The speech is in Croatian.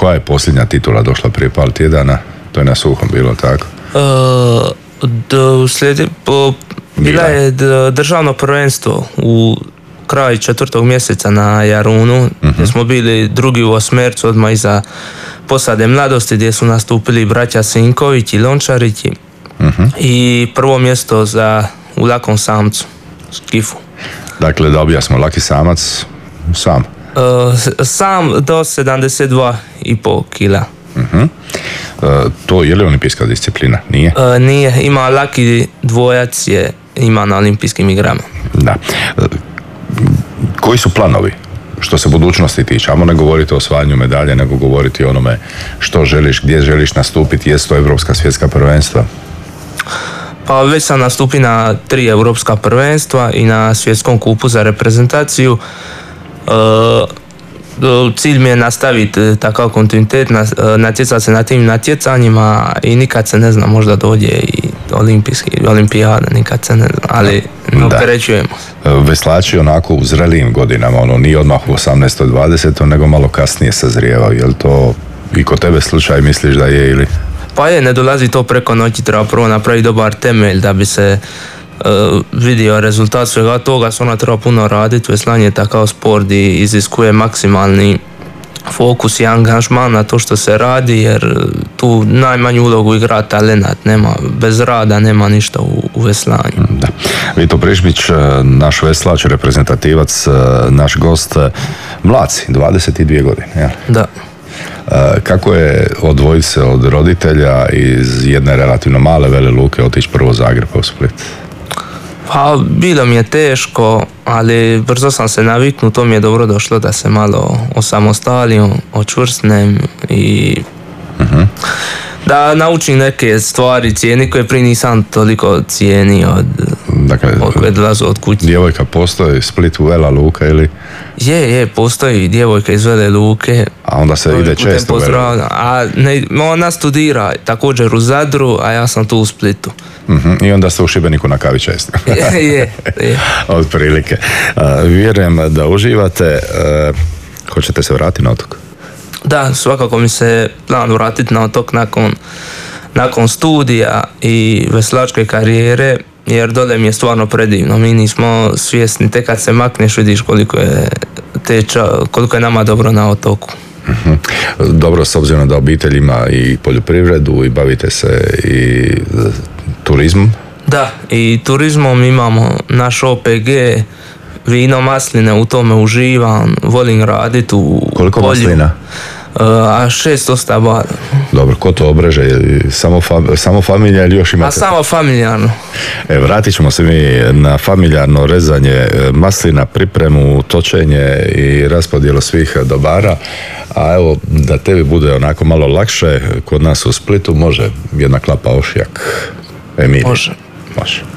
koja je posljednja titula došla prije par tjedana? To je na suhom bilo, tako? Bila je državno prvenstvo u kraju 4. mjeseca na Jarunu, gdje smo bili drugi u osmercu odmah iza Posade Mladosti, gdje su nastupili braća Sinković i Lončarić i prvo mjesto u lakom samcu, skifu. Dakle, da objasnimo, laki samac sam? Sam do 72,5 kila. To je li olimpijska disciplina? Nije? Nije, ima laki dvojac ima na olimpijskim igrama. Da. Koji su planovi što se budućnosti tiče? Amo ne govoriti o osvajanju medalje, nego govoriti o onome što želiš, gdje želiš nastupiti, jesu to evropska svjetska prvenstva? Pa već sam nastupio na 3 evropska prvenstva i na svjetskom kupu za reprezentaciju. Cilj mi je nastaviti takav kontinuitet, natjecati se na tim natjecanjima i nikad se ne zna, možda dođe i olimpijada, nikad se ne zna, ali ne opterećujemo. Veslači onako u zrelijim godinama, nije odmah u 18. 20. nego malo kasnije sazrijevaju, je li to i kod tebe slučaj, misliš da je ili? Pa ne dolazi to preko noći, treba prvo napraviti dobar temelj da bi se vidio rezultat svega toga, treba puno raditi. Veslanje je takav sport i iziskuje maksimalni fokus i angažman na to što se radi, jer tu najmanju ulogu igra talenat, bez rada nema ništa u veslanju. Da. Vito Prižbić, naš veslač, reprezentativac, naš gost, mlaci, 22 godine. Ja? Da. Kako je odvojiti se od roditelja iz jedne relativno male Vele Luke otići prvo u Zagreb pa u Split? Pa bilo mi je teško, ali brzo sam se naviknuo, to mi je dobro došlo da se malo osamostalim, očvrsnem i da naučim neke stvari, cijeni koje prije nisam toliko cijenio od koje dolazu od kuće. Djevojka postoji, Split u Vela Luka ili? Je, postoji djevojka iz Vele Luke. A onda se ide često u Vela Luka? Ona studira također u Zadru, a ja sam tu u Splitu. I onda ste u Šibeniku na kavi često. Je. Od prilike. Vjerujem da uživate. Hoćete se vratiti na otok? Da, svakako mi se plan vratiti na otok nakon studija i veslačke karijere, jer dole mi je stvarno predivno. Mi nismo svjesni, tek kad se makneš vidiš koliko je nama dobro na otoku. Dobro, s obzirom da obitelj ima i poljoprivredu i bavite se i turizmom? Da, i turizmom imamo naš OPG, vino, masline, u tome uživam, volim raditi u polju. Koliko maslina? 600 stabala. Dobro, ko to obreže? Samo familija ili još imate? Samo familjarno. Vratit ćemo se mi na familjarno rezanje maslina, pripremu, točenje i raspodjelu svih dobara. A evo, da tebi bude onako malo lakše, kod nas u Splitu može jedna klapa ošijak. Emilija. Može.